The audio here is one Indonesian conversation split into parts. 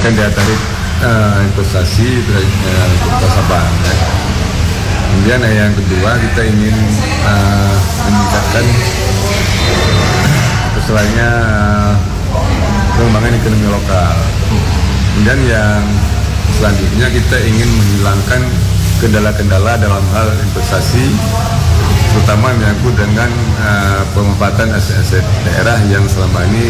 meningkatkan daya tarik investasi Kota Sabang. Kemudian yang kedua kita ingin meningkatkan selainnya pengembangan ekonomi lokal. Kemudian yang selanjutnya kita ingin menghilangkan kendala-kendala dalam hal investasi, terutama menyangkut dengan pemanfaatan aset-aset daerah yang selama ini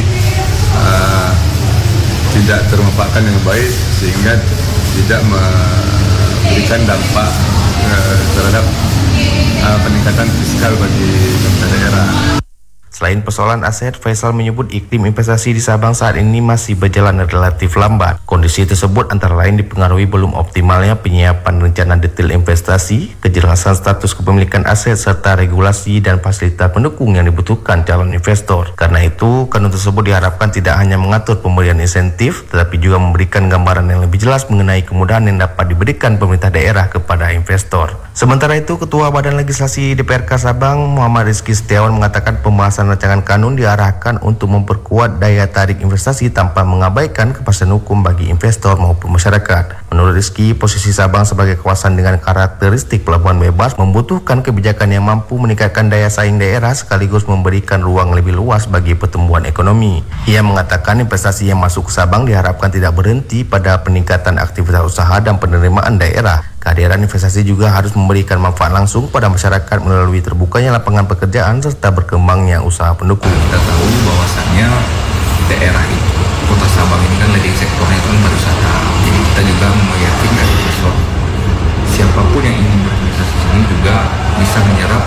tidak termanfaatkan dengan baik sehingga tidak memberikan dampak terhadap peningkatan fiskal bagi pemerintah daerah. Selain persoalan aset, Faisal menyebut iklim investasi di Sabang saat ini masih berjalan relatif lambat. Kondisi tersebut antara lain dipengaruhi belum optimalnya penyiapan rencana detail investasi, kejelasan status kepemilikan aset, serta regulasi dan fasilitas pendukung yang dibutuhkan calon investor. Karena itu, kanun tersebut diharapkan tidak hanya mengatur pemberian insentif, tetapi juga memberikan gambaran yang lebih jelas mengenai kemudahan yang dapat diberikan pemerintah daerah kepada investor. Sementara itu, Ketua Badan Legislasi DPRK Sabang, Muhammad Rizky Setiawan, mengatakan pembahasan rancangan kanun diarahkan untuk memperkuat daya tarik investasi tanpa mengabaikan kepastian hukum bagi investor maupun masyarakat. Menurut Rizky, posisi Sabang sebagai kawasan dengan karakteristik pelabuhan bebas membutuhkan kebijakan yang mampu meningkatkan daya saing daerah sekaligus memberikan ruang lebih luas bagi pertumbuhan ekonomi. Ia mengatakan investasi yang masuk ke Sabang diharapkan tidak berhenti pada peningkatan aktivitas usaha dan penerimaan daerah. Kehadiran investasi juga harus memberikan manfaat langsung pada masyarakat melalui terbukanya lapangan pekerjaan serta berkembangnya usaha pendukung. Kita tahu bahwasannya daerah itu, Kota Sabang ini kan leading sektornya itu pariwisata. Jadi kita juga meyakinkan investor siapapun yang ingin berinvestasi di sini juga bisa menyerap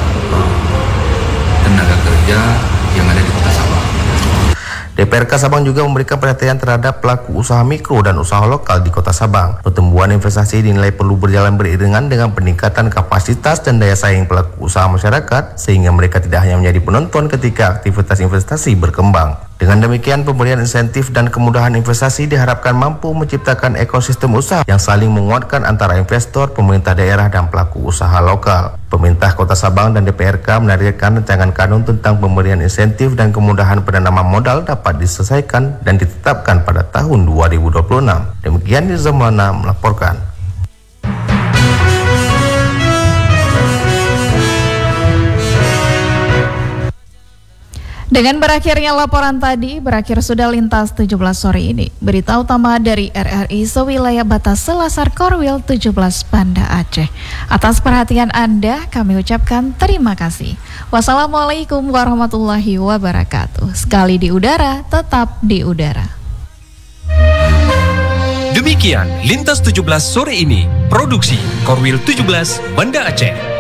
tenaga kerja yang ada di Kota Sabang. DPRK Sabang juga memberikan perhatian terhadap pelaku usaha mikro dan usaha lokal di Kota Sabang. Pertumbuhan investasi dinilai perlu berjalan beriringan dengan peningkatan kapasitas dan daya saing pelaku usaha masyarakat sehingga mereka tidak hanya menjadi penonton ketika aktivitas investasi berkembang. Dengan demikian, pemberian insentif dan kemudahan investasi diharapkan mampu menciptakan ekosistem usaha yang saling menguatkan antara investor, pemerintah daerah, dan pelaku usaha lokal. Pemerintah Kota Sabang dan DPRK menargetkan rancangan kanun tentang pemberian insentif dan kemudahan penanaman modal dapat diselesaikan dan ditetapkan pada tahun 2026. Demikian Nizam Maulana melaporkan. Dengan berakhirnya laporan tadi, berakhir sudah Lintas 17 sore ini. Berita utama dari RRI sewilayah batas Selasar Korwil 17 Banda Aceh. Atas perhatian Anda, kami ucapkan terima kasih. Wassalamualaikum warahmatullahi wabarakatuh. Sekali di udara, tetap di udara. Demikian Lintas 17 sore ini. Produksi Korwil 17 Banda Aceh.